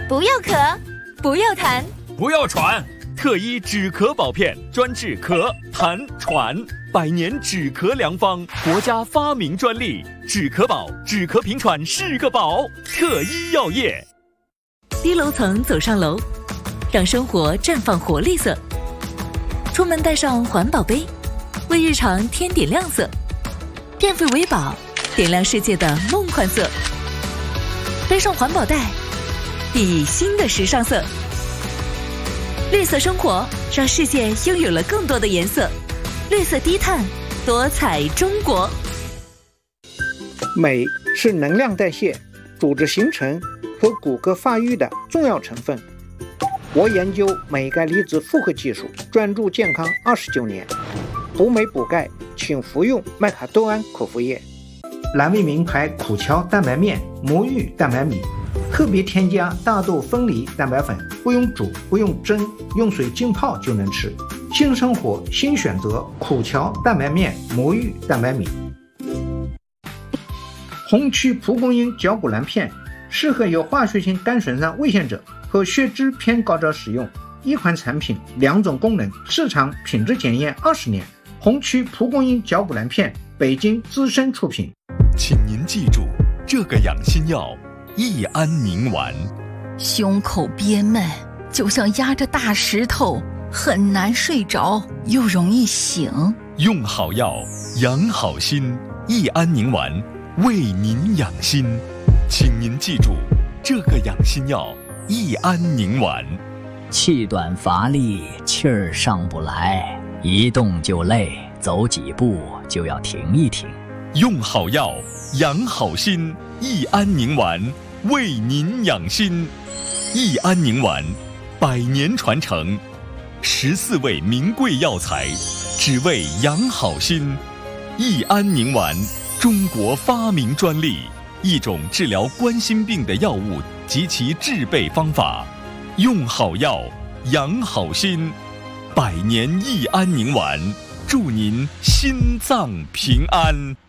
不要咳，不要痰， 不要喘。特医止咳保片，专治咳、痰、喘，100年止咳良方，国家发明专利。止咳宝，止咳平喘是个宝。特医药业。 低楼层走上楼，让生活绽放活力色。出门带上环保杯，为日常添点亮色。电费为宝，点亮世界的梦幻色。背上环保袋，熠熠新的时尚色。绿色生活，让世界拥有了更多的颜色。绿色低碳，多彩中国。 镁是能量代谢、组织形成和骨骼发育的重要成分。我研究镁钙离子复合技术，专注健康29年。补镁补钙，请服用麦卡多胺口服液。蓝莓名牌苦荞蛋白面、魔芋蛋白米，特别添加大豆分离蛋白粉，不用煮，不用蒸，用水浸泡就能吃。新生活新选择，苦荞蛋白面、魔芋蛋白米。红曲蒲公英嚼骨蓝片适合有化学性肝损伤危险者和血脂偏高者使用。一款产品，2种功能，市场品质检验20年。红曲蒲公英嚼骨蓝片，北京资深出品。 请您记住，这个养心药益安宁丸。 胸口憋闷，就像压着大石头，很难睡着，又容易醒。 用好药，养好心，益安宁丸为您养心。请您记住，这个养心药益安宁丸。 气短乏力，气儿上不来，一动就累，走几步就要停一停。 用好药，养好心，益安宁丸为您养心。益安宁丸100年传承，14味名贵药材，只为养好心。益安宁丸，中国发明专利，一种治疗冠心病的药物及其制备方法。用好药，养好心，100年益安宁丸，祝您心脏平安。